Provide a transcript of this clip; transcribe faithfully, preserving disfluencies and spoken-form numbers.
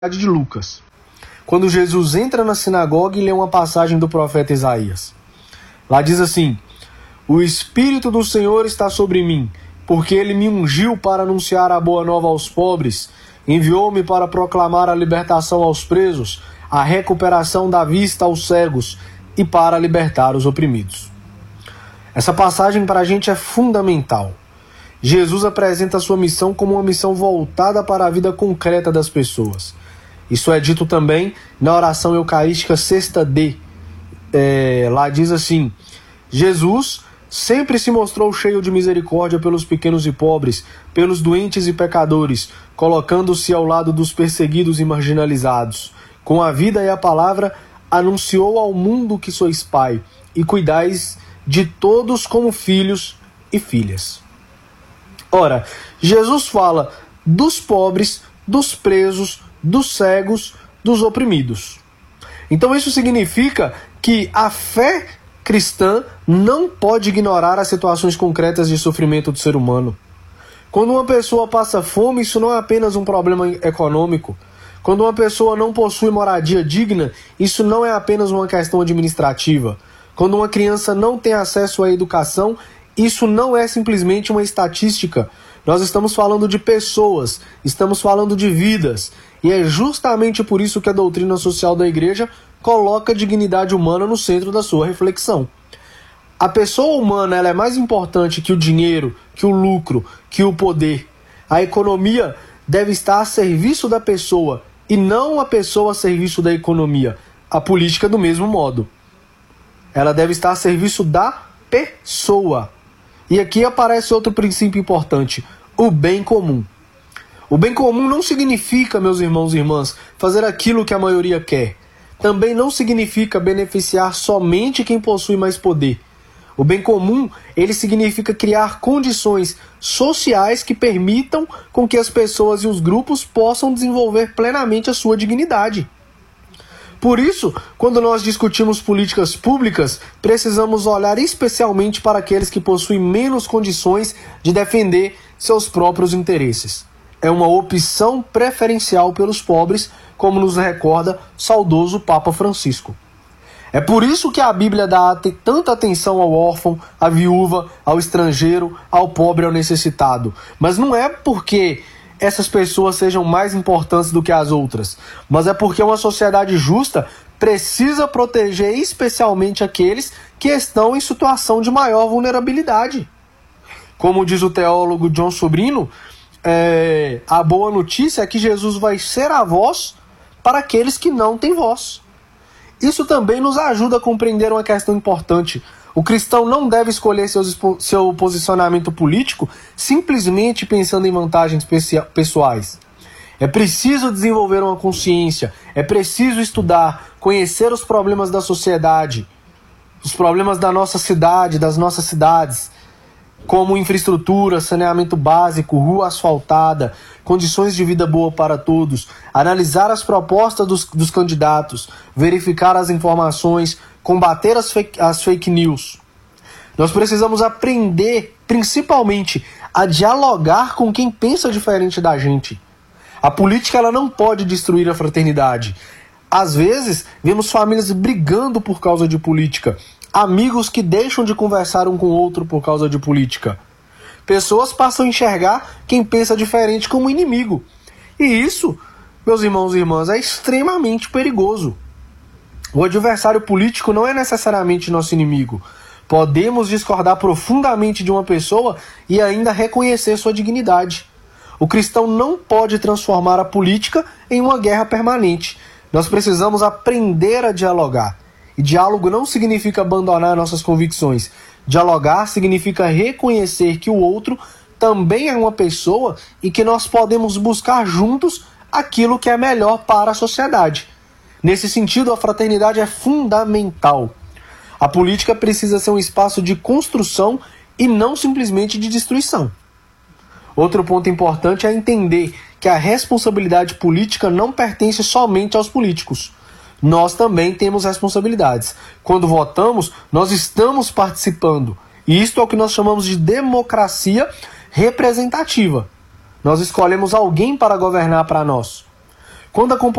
de Lucas, quando Jesus entra na sinagoga e lê uma passagem do profeta Isaías. Lá diz assim: o Espírito do Senhor está sobre mim, porque ele me ungiu para anunciar a boa nova aos pobres, enviou-me para proclamar a libertação aos presos, a recuperação da vista aos cegos e para libertar os oprimidos. Essa passagem para a gente é fundamental. Jesus apresenta a sua missão como uma missão voltada para a vida concreta das pessoas. Isso é dito também na oração eucarística sexta D. É, lá diz assim: Jesus sempre se mostrou cheio de misericórdia pelos pequenos e pobres, pelos doentes e pecadores, colocando-se ao lado dos perseguidos e marginalizados. Com a vida e a palavra, anunciou ao mundo que sois Pai, e cuidais de todos como filhos e filhas. Ora, Jesus fala dos pobres, dos presos, dos cegos, dos oprimidos. Então isso significa que a fé cristã não pode ignorar as situações concretas de sofrimento do ser humano. Quando uma pessoa passa fome, isso não é apenas um problema econômico. Quando uma pessoa não possui moradia digna, isso não é apenas uma questão administrativa. Quando uma criança não tem acesso à educação, isso não é simplesmente uma estatística. Nós estamos falando de pessoas, estamos falando de vidas. E é justamente por isso que a doutrina social da igreja coloca a dignidade humana no centro da sua reflexão. A pessoa humana ela é mais importante que o dinheiro, que o lucro, que o poder. A economia deve estar a serviço da pessoa e não a pessoa a serviço da economia. A política do mesmo modo. Ela deve estar a serviço da pessoa. E aqui aparece outro princípio importante: o bem comum. O bem comum não significa, meus irmãos e irmãs, fazer aquilo que a maioria quer. Também não significa beneficiar somente quem possui mais poder. O bem comum, ele significa criar condições sociais que permitam com que as pessoas e os grupos possam desenvolver plenamente a sua dignidade. Por isso, quando nós discutimos políticas públicas, precisamos olhar especialmente para aqueles que possuem menos condições de defender seus próprios interesses. É uma opção preferencial pelos pobres, como nos recorda saudoso Papa Francisco. É por isso que a Bíblia dá tanta atenção ao órfão, à viúva, ao estrangeiro, ao pobre e ao necessitado. Mas não é porque essas pessoas sejam mais importantes do que as outras, mas é porque uma sociedade justa precisa proteger especialmente aqueles que estão em situação de maior vulnerabilidade. Como diz o teólogo John Sobrino, é, a boa notícia é que Jesus vai ser a voz para aqueles que não têm voz. Isso também nos ajuda a compreender uma questão importante. O cristão não deve escolher seus, seu posicionamento político simplesmente pensando em vantagens pessoais. É preciso desenvolver uma consciência, é preciso estudar, conhecer os problemas da sociedade, os problemas da nossa cidade, das nossas cidades, como infraestrutura, saneamento básico, rua asfaltada, condições de vida boa para todos, analisar as propostas dos, dos candidatos, verificar as informações, combater as fake, as fake news. Nós precisamos aprender, principalmente, a dialogar com quem pensa diferente da gente. A política ela não pode destruir a fraternidade. Às vezes, vemos famílias brigando por causa de política, amigos que deixam de conversar um com o outro por causa de política. Pessoas passam a enxergar quem pensa diferente como inimigo. E isso, meus irmãos e irmãs, é extremamente perigoso. O adversário político não é necessariamente nosso inimigo. Podemos discordar profundamente de uma pessoa e ainda reconhecer sua dignidade. O cristão não pode transformar a política em uma guerra permanente. Nós precisamos aprender a dialogar. E diálogo não significa abandonar nossas convicções. Dialogar significa reconhecer que o outro também é uma pessoa e que nós podemos buscar juntos aquilo que é melhor para a sociedade. Nesse sentido, a fraternidade é fundamental. A política precisa ser um espaço de construção e não simplesmente de destruição. Outro ponto importante é entender que a responsabilidade política não pertence somente aos políticos. Nós também temos responsabilidades. Quando votamos, nós estamos participando. E isto é o que nós chamamos de democracia representativa. Nós escolhemos alguém para governar para nós. Quando a